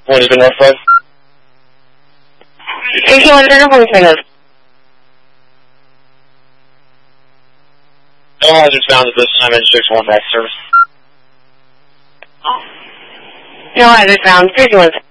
What is the Northwest? 6100 police negative. No hazards found at this time in 6-1 max service. No hazards found. 321.